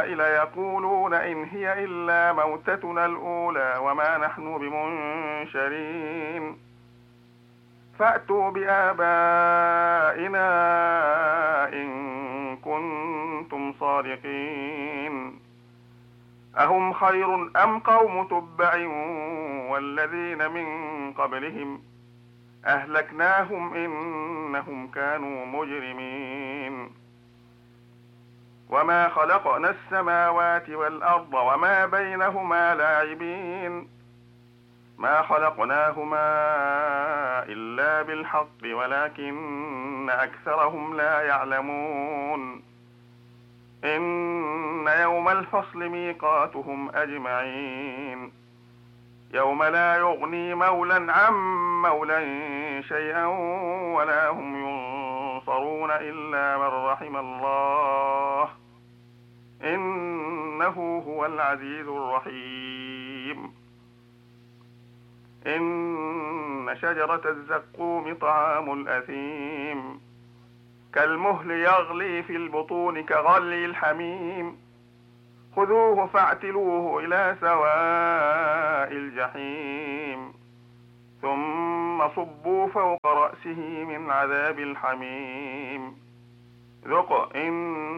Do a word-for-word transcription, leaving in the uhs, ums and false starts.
ليقولون إن هي إلا موتتنا الأولى وما نحن بمنشرين فأتوا بآبائنا إن كنتم صادقين أهم خير أم قوم تبع والذين من قبلهم أهلكناهم إنهم كانوا مجرمين وما خلقنا السماوات والأرض وما بينهما لاعبين ما خلقناهما إلا بالحق ولكن أكثرهم لا يعلمون إن يوم الفصل ميقاتهم أجمعين يوم لا يغني مولى عن مولى شيئا ولا هم ينصرون إلا من رحم الله إنه هو العزيز الرحيم إن شجرة الزقوم طعام الأثيم كالمهل يغلي في البطون كغلي الحميم خذوه فاعتلوه إلى سواء الجحيم ثم صبوا فوق رأسه من عذاب الحميم ذق إن